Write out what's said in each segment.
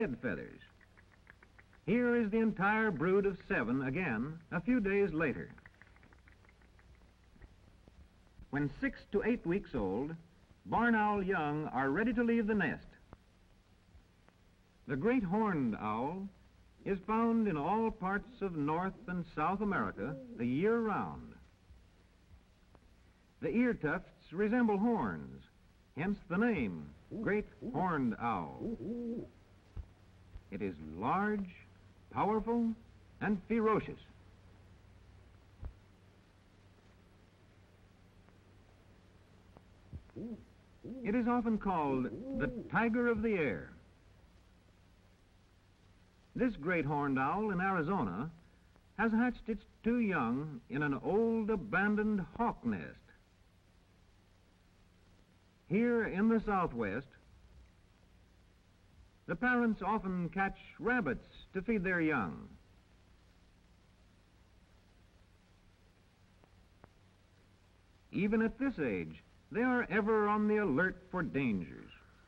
head feathers. Here is the entire brood of 7 again a few days later. When 6 to 8 weeks old, barn owl young are ready to leave the nest. The great horned owl is found in all parts of North and South America the year round. The ear tufts resemble horns, hence the name, great horned owl. It is large, powerful, and ferocious. It is often called the tiger of the air. This great horned owl in Arizona has hatched its 2 young in an old abandoned hawk nest. Here in the Southwest, the parents often catch rabbits to feed their young. Even at this age, they are ever on the alert for dangers.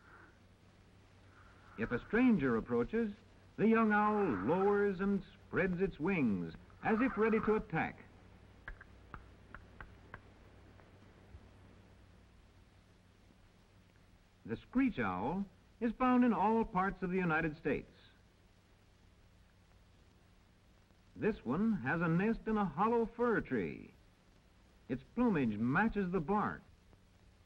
If a stranger approaches, the young owl lowers and spreads its wings as if ready to attack. The screech owl is found in all parts of the United States. This one has a nest in a hollow fir tree. Its plumage matches the bark.